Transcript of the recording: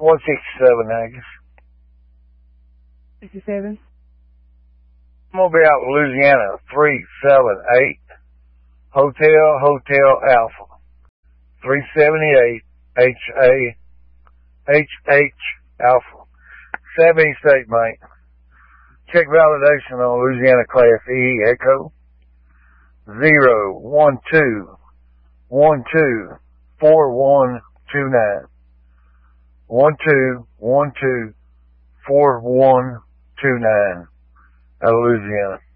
167 Agus. 67. I'm going to be out in Louisiana, 378 Hotel Alpha. 378 HH Alpha. 70 state, mate. Check validation on Louisiana Class E Echo. 012124129. 12124129 out of Louisiana.